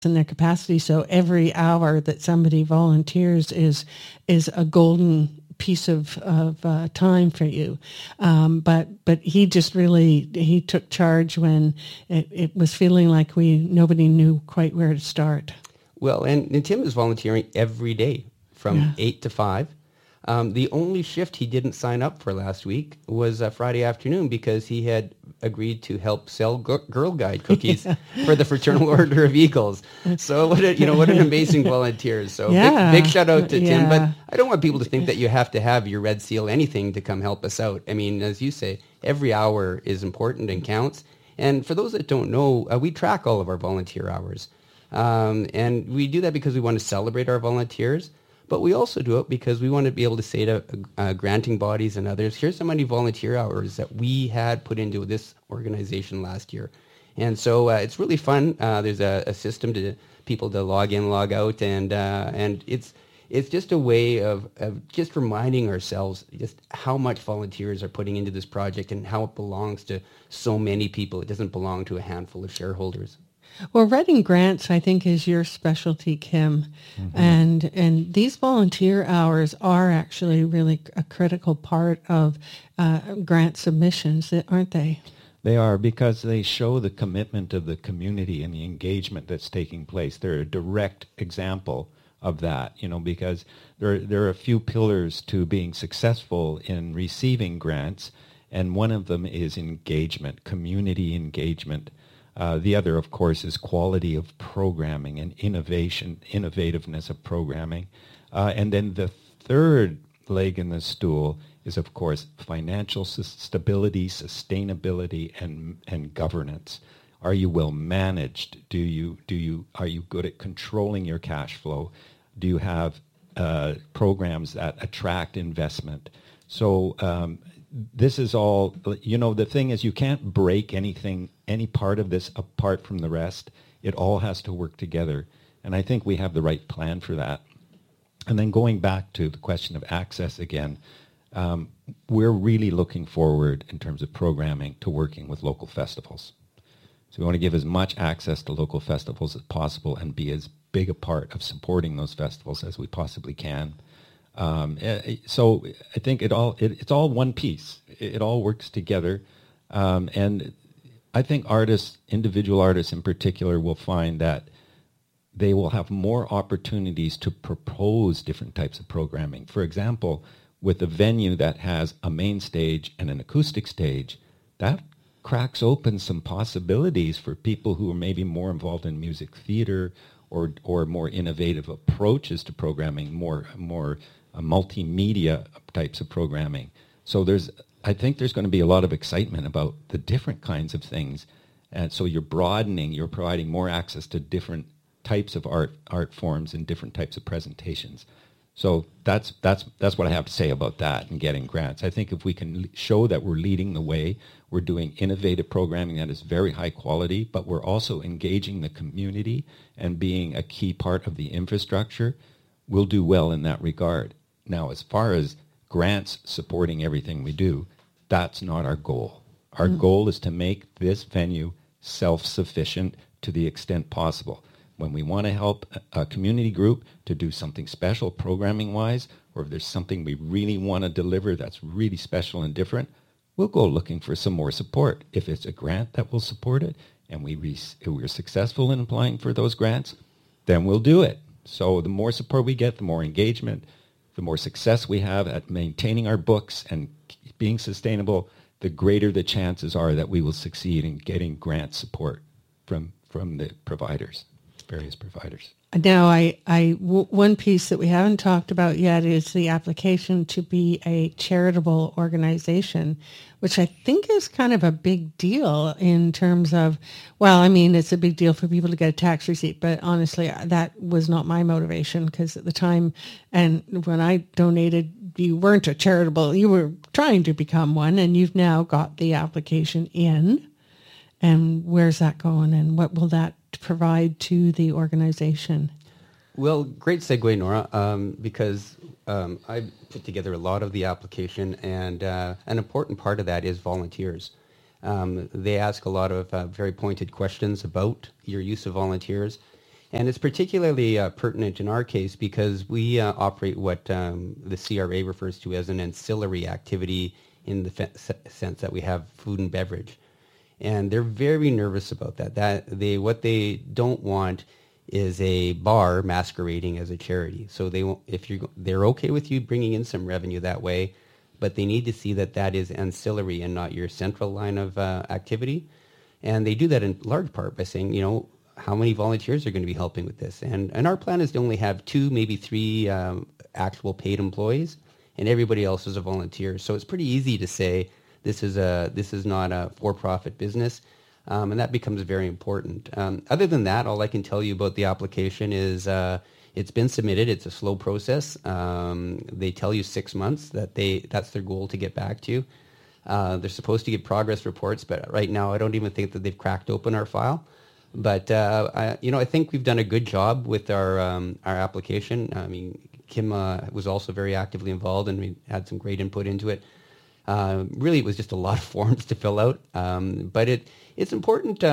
in their capacity. So every hour that somebody volunteers is a golden piece of time for you. But he just really, he took charge when it was feeling like nobody knew quite where to start. Well, and Tim is volunteering every day from 8 to 5. The only shift he didn't sign up for last week was Friday afternoon because he had agreed to help sell Girl Guide cookies for the Fraternal Order of Eagles. So what an amazing volunteer. So big shout out to Tim. But I don't want people to think that you have to have your Red Seal anything to come help us out. I mean, as you say, every hour is important and counts. And for those that don't know, we track all of our volunteer hours. And we do that because we want to celebrate our volunteers. But we also do it because we want to be able to say to granting bodies and others, here's how many volunteer hours that we had put into this organization last year. And so it's really fun. There's a system to people to log in, log out, and it's just a way of just reminding ourselves just how much volunteers are putting into this project and how it belongs to so many people. It doesn't belong to a handful of shareholders. Well, writing grants, I think, is your specialty, Kim. Mm-hmm. And these volunteer hours are actually really a critical part of grant submissions, aren't they? They are, because they show the commitment of the community and the engagement that's taking place. They're a direct example of that, because there are a few pillars to being successful in receiving grants, and one of them is engagement, community engagement. The other, of course, is quality of programming and innovativeness of programming. And then the third leg in the stool is, of course, financial stability, sustainability, and governance. Are you well managed? Are you good at controlling your cash flow? Do you have programs that attract investment? So this is all, the thing is, you can't break any part of this apart from the rest. It all has to work together. And I think we have the right plan for that. And then going back to the question of access again, we're really looking forward in terms of programming to working with local festivals. So we want to give as much access to local festivals as possible and be as big a part of supporting those festivals as we possibly can. So I think it's all one piece. It all works together. And I think individual artists in particular, will find that they will have more opportunities to propose different types of programming. For example, with a venue that has a main stage and an acoustic stage, that cracks open some possibilities for people who are maybe more involved in music theater or more innovative approaches to programming, more multimedia types of programming. So I think there's going to be a lot of excitement about the different kinds of things. And so you're providing more access to different types of art forms and different types of presentations. So that's what I have to say about that and getting grants. I think if we can show that we're leading the way, we're doing innovative programming that is very high quality, but we're also engaging the community and being a key part of the infrastructure, we'll do well in that regard. Now, as far as grants supporting everything we do, that's not our goal. Our goal is to make this venue self-sufficient to the extent possible. When we want to help a community group to do something special programming-wise, or if there's something we really want to deliver that's really special and different, we'll go looking for some more support. If it's a grant that will support it, and we're successful in applying for those grants, then we'll do it. So the more support we get, the more engagement, the more success we have at maintaining our books and being sustainable, the greater the chances are that we will succeed in getting grant support from the providers, various providers. Now, one piece that we haven't talked about yet is the application to be a charitable organization, which I think is kind of a big deal in terms of, it's a big deal for people to get a tax receipt, but honestly, that was not my motivation, because at the time, and when I donated, you weren't a charitable, you were trying to become one, and you've now got the application in. And where's that going, and what will that provide to the organization? Well, great segue, Nora, because I put together a lot of the application, and an important part of that is volunteers. They ask a lot of very pointed questions about your use of volunteers, And it's particularly pertinent in our case because we operate what the CRA refers to as an ancillary activity in the sense that we have food and beverage. And they're very nervous about that. What they don't want is a bar masquerading as a charity. So they're okay with you bringing in some revenue that way, but they need to see that is ancillary and not your central line of activity. And they do that in large part by saying, how many volunteers are going to be helping with this? And our plan is to only have 2, maybe 3 actual paid employees, and everybody else is a volunteer. So it's pretty easy to say this is not a for-profit business, and that becomes very important. Other than that, all I can tell you about the application is it's been submitted. It's a slow process. They tell you 6 months that's their goal to get back to you. They're supposed to give progress reports, but right now I don't even think that they've cracked open our file. But I think we've done a good job with our application. I mean, Kim was also very actively involved, and we had some great input into it. Really, it was just a lot of forms to fill out. But it's important.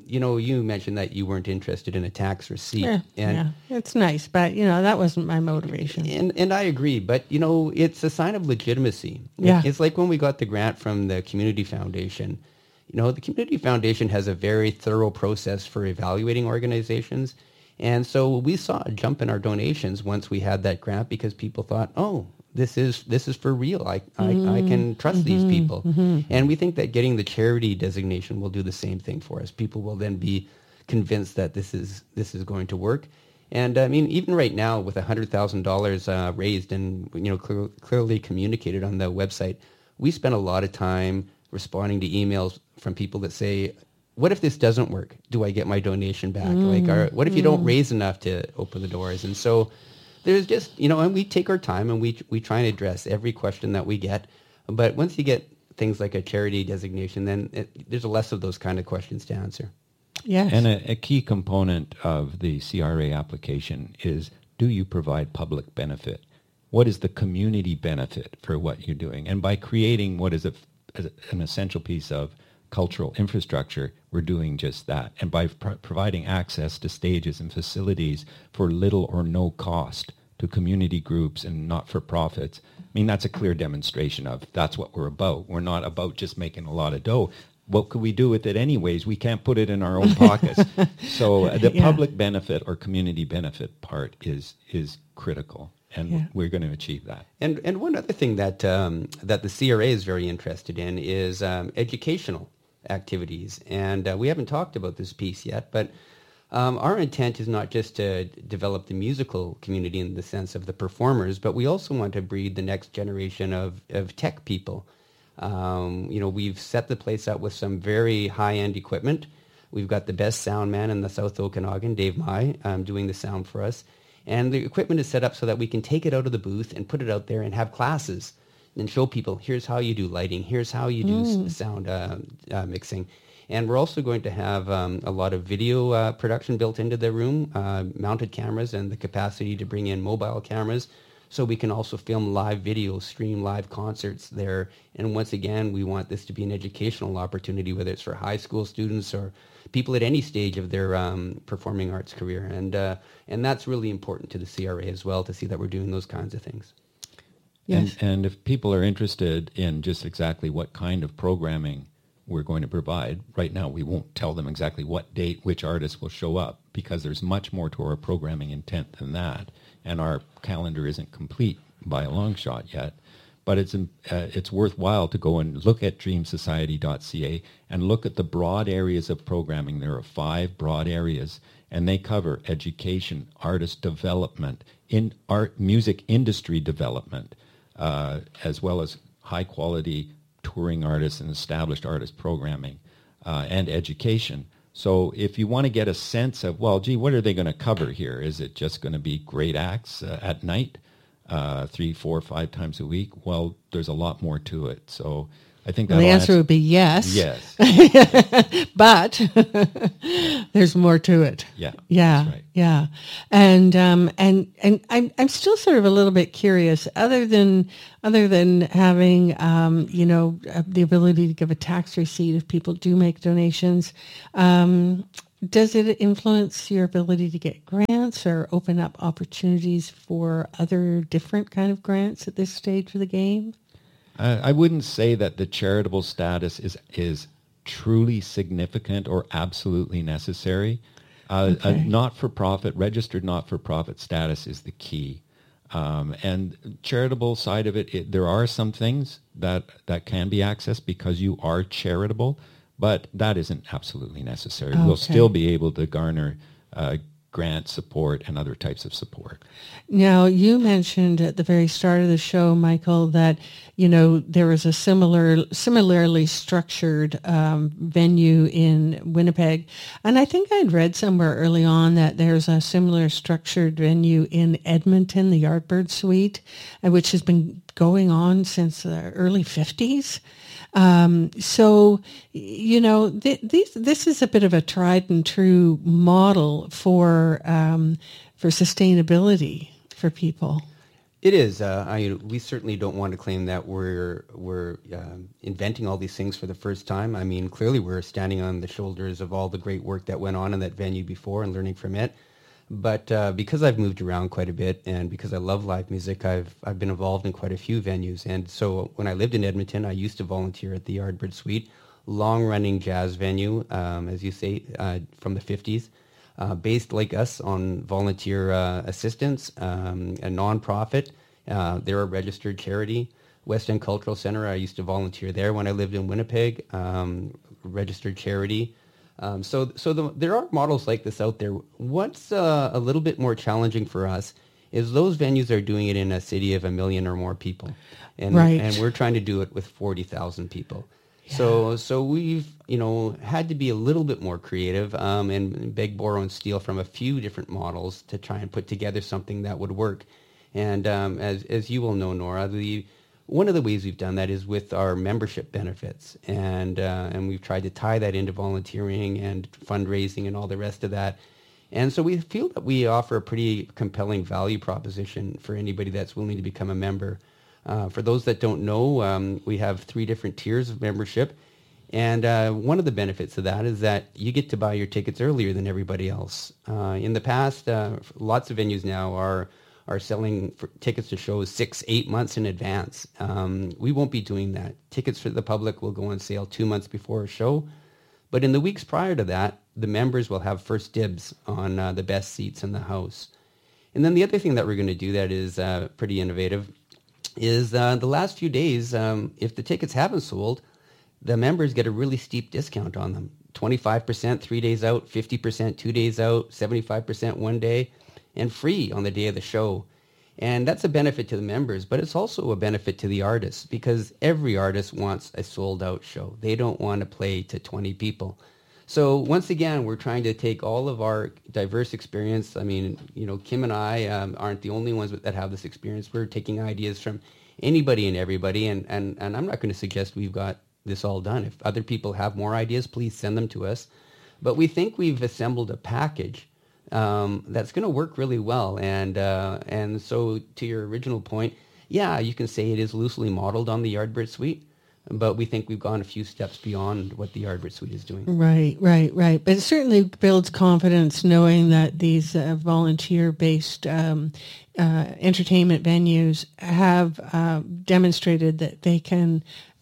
You mentioned that you weren't interested in a tax receipt. Yeah, it's nice, but that wasn't my motivation. And I agree, but it's a sign of legitimacy. Yeah. It's like when we got the grant from the Community Foundation. The Community Foundation has a very thorough process for evaluating organizations. And so we saw a jump in our donations once we had that grant because people thought, oh, this is for real. I can trust these people. And we think that getting the charity designation will do the same thing for us. People will then be convinced that this is going to work. And I mean, even right now with $100,000 raised and clearly communicated on the website, we spent a lot of time responding to emails from people that say, what if this doesn't work? Do I get my donation back? What if you don't raise enough to open the doors? And so there's just, and we take our time and we try and address every question that we get. But once you get things like a charity designation, then there's less of those kind of questions to answer. Yes. And a key component of the CRA application is, do you provide public benefit? What is the community benefit for what you're doing? And by creating what is an essential piece of cultural infrastructure, we're doing just that. And by providing access to stages and facilities for little or no cost to community groups and not-for-profits, I mean, that's a clear demonstration of that's what we're about. We're not about just making a lot of dough. What could we do with it anyways? We can't put it in our own pockets. So the public benefit or community benefit part is critical. And we're going to achieve that. And one other thing that the CRA is very interested in is educational activities. And we haven't talked about this piece yet, but our intent is not just to develop the musical community in the sense of the performers, but we also want to breed the next generation of tech people. We've set the place up with some very high-end equipment. We've got the best sound man in the South Okanagan, Dave Mai, doing the sound for us. And the equipment is set up so that we can take it out of the booth and put it out there and have classes and show people, here's how you do lighting, here's how you do sound mixing. And we're also going to have a lot of video production built into the room, mounted cameras and the capacity to bring in mobile cameras. So we can also film live videos, stream live concerts there. And once again, we want this to be an educational opportunity, whether it's for high school students or people at any stage of their performing arts career. And that's really important to the CRA as well, to see that we're doing those kinds of things. Yes. And if people are interested in just exactly what kind of programming we're going to provide, right now we won't tell them exactly what date, which artists will show up, because there's much more to our programming intent than that. And our calendar isn't complete by a long shot yet. But it's worthwhile to go and look at dreamsociety.ca and look at the broad areas of programming. There are 5 broad areas, and they cover education, artist development, in art, music industry development, as well as high-quality touring artists and established artist programming, and education. So if you want to get a sense of, well, gee, what are they going to cover here? Is it just going to be great acts at night? 3, 4, 5 times a week? Well, there's a lot more to it. So I think the answer would be yes. Yes. But there's more to it. Yeah. Yeah. That's right. Yeah. And I'm still sort of a little bit curious, other than having, the ability to give a tax receipt if people do make donations. Does it influence your ability to get grants or open up opportunities for other different kind of grants at this stage of the game? I wouldn't say that the charitable status is truly significant or absolutely necessary. A not-for-profit, registered not-for-profit status is the key. And charitable side of it, there are some things that can be accessed because you are charitable, but that isn't absolutely necessary. Okay. We'll still be able to garner grant support and other types of support. Now, you mentioned at the very start of the show, Michael, that, there was a similarly structured venue in Winnipeg. And I think I'd read somewhere early on that there's a similar structured venue in Edmonton, the Yardbird Suite, which has been going on since the early 50s. So, this is a bit of a tried and true model for sustainability for people. It is. We certainly don't want to claim that we're inventing all these things for the first time. I mean, clearly we're standing on the shoulders of all the great work that went on in that venue before and learning from it. But because I've moved around quite a bit and because I love live music, I've been involved in quite a few venues. And so when I lived in Edmonton, I used to volunteer at the Yardbird Suite, long-running jazz venue, as you say, from the 50s, based like us on volunteer assistance, a nonprofit. They're a registered charity. West End Cultural Center, I used to volunteer there when I lived in Winnipeg, registered charity. There are models like this out there. What's a little bit more challenging for us is those venues are doing it in a city of 1 million or more people. And, right. And we're trying to do it with 40,000 people. Yeah. So we've, had to be a little bit more creative and beg, borrow, and steal from a few different models to try and put together something that would work. And as you will know, Nora, one of the ways we've done that is with our membership benefits, and we've tried to tie that into volunteering and fundraising and all the rest of that. And so we feel that we offer a pretty compelling value proposition for anybody that's willing to become a member. For those that don't know, we have 3 different tiers of membership, and one of the benefits of that is that you get to buy your tickets earlier than everybody else. In the past, lots of venues now are selling tickets to shows 6-8 months in advance. We won't be doing that. Tickets for the public will go on sale 2 months before a show. But in the weeks prior to that, the members will have first dibs on the best seats in the house. And then the other thing that we're going to do that is pretty innovative is the last few days, if the tickets haven't sold, the members get a really steep discount on them. 25% 3 days out, 50% 2 days out, 75% 1 day, and free on the day of the show. And that's a benefit to the members, but it's also a benefit to the artists because every artist wants a sold-out show. They don't want to play to 20 people. So once again, we're trying to take all of our diverse experience. I mean, Kim and I aren't the only ones that have this experience. We're taking ideas from anybody and everybody, and I'm not going to suggest we've got this all done. If other people have more ideas, please send them to us. But we think we've assembled a package that's going to work really well. And so to your original point, yeah, you can say it is loosely modeled on the Yardbird Suite, but we think we've gone a few steps beyond what the Yardbird Suite is doing. Right. But it certainly builds confidence knowing that these volunteer-based entertainment venues have demonstrated that they can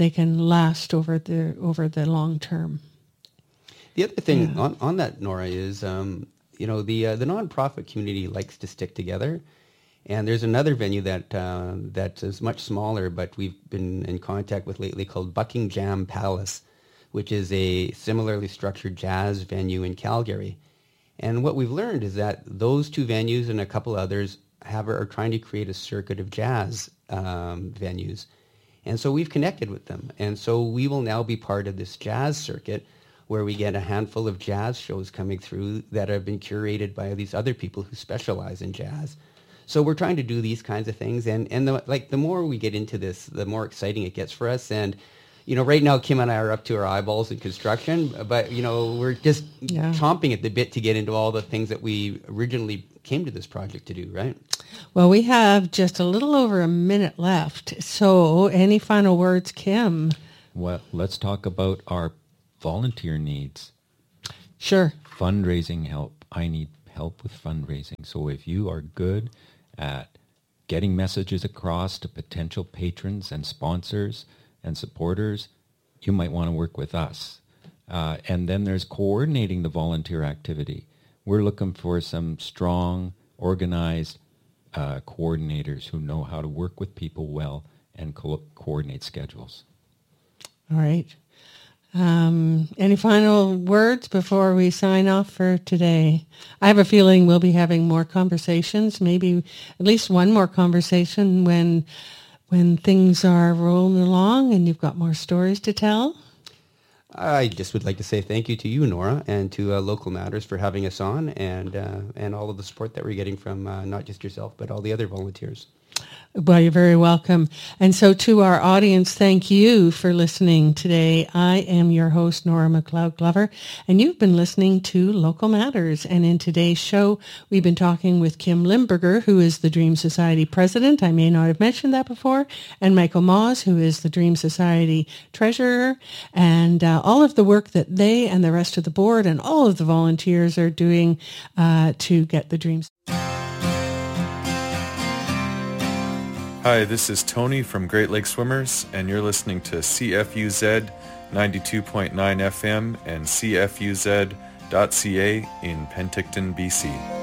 last over the long term. The other thing on that, Nora, is the nonprofit community likes to stick together. And there's another venue that is much smaller, but we've been in contact with lately called Buckingham Palace, which is a similarly structured jazz venue in Calgary. And what we've learned is that those 2 venues and a couple others are trying to create a circuit of jazz venues. And so we've connected with them. And so we will now be part of this jazz circuit where we get a handful of jazz shows coming through that have been curated by these other people who specialize in jazz. So we're trying to do these kinds of things, and the more we get into this, the more exciting it gets for us. And right now Kim and I are up to our eyeballs in construction, but we're just chomping at the bit to get into all the things that we originally came to this project to do. Right? Well, we have just a little over a minute left. So, any final words, Kim? Well, let's talk about our volunteer needs. Sure. fundraising help. I need help with fundraising. So if you are good at getting messages across to potential patrons and sponsors and supporters, you might want to work with us. And then there's coordinating the volunteer activity. We're looking for some strong, organized coordinators who know how to work with people well and coordinate schedules. All right. Any final words before we sign off for today? I have a feeling we'll be having more conversations, maybe at least one more conversation when things are rolling along and you've got more stories to tell. I just would like to say thank you to you, Nora, and to Local Matters for having us on, and all of the support that we're getting from not just yourself, but all the other volunteers. Well, you're very welcome. And so to our audience, thank you for listening today. I am your host, Nora McLeod Glover, and you've been listening to Local Matters. And in today's show, we've been talking with Kim Limburger, who is the Dream Society president. I may not have mentioned that before. And Michael Moss, who is the Dream Society treasurer. And all of the work that they and the rest of the board and all of the volunteers are doing to get the Dreams. Hi, this is Tony from Great Lake Swimmers, and you're listening to CFUZ 92.9 FM and CFUZ.ca in Penticton, BC.